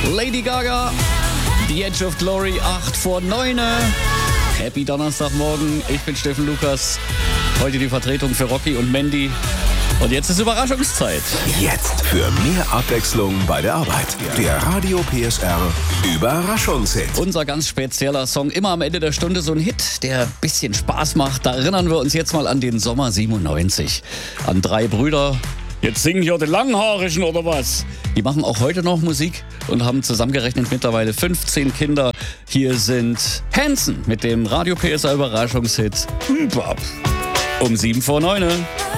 Lady Gaga, The Edge of Glory, 8 vor 9. Happy Donnerstagmorgen, ich bin Steffen Lukas. Heute die Vertretung für Rocky und Mandy. Und jetzt ist Überraschungszeit. Jetzt für mehr Abwechslung bei der Arbeit. Der Radio PSR Überraschungshit. Unser ganz spezieller Song, immer am Ende der Stunde so ein Hit, der ein bisschen Spaß macht. Da erinnern wir uns jetzt mal an den Sommer 97. An 3 Brüder. Jetzt singen hier die Langhaarigen oder was? Die machen auch heute noch Musik und haben zusammengerechnet mittlerweile 15 Kinder. Hier sind Hanson mit dem Radio PSR Überraschungshit um 7 vor 9.